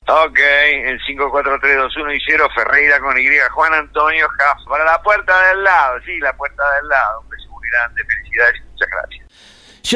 Ok, el 54321 y 0, Ferreira con Y, Juan Antonio Jaff, para la puerta del lado, sí, la puerta del lado. Un beso muy grande, felicidades y muchas gracias.